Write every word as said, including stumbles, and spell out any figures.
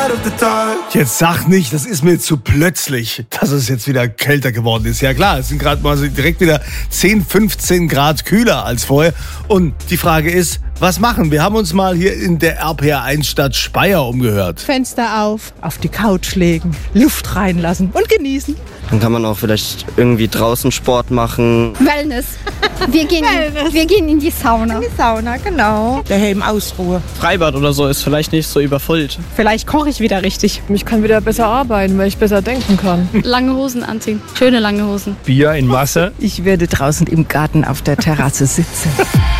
Jetzt sag nicht, das ist mir zu plötzlich, dass es jetzt wieder kälter geworden ist. Ja klar, es sind gerade mal so direkt wieder zehn, fünfzehn Grad kühler als vorher. Und die Frage ist, was machen? Wir haben uns mal hier in der R P R eins Stadt Speyer umgehört. Fenster auf, auf die Couch legen, Luft reinlassen und genießen. Dann kann man auch vielleicht irgendwie draußen Sport machen. Wellness. Wir gehen, Wellness. Wir gehen in die Sauna. In die Sauna, genau. Daheim Ausruhe. Freibad oder so ist vielleicht nicht so überfüllt. Vielleicht koche ich wieder richtig. Ich kann wieder besser arbeiten, weil ich besser denken kann. Lange Hosen anziehen. Schöne lange Hosen. Bier in Masse. Ich werde draußen im Garten auf der Terrasse sitzen.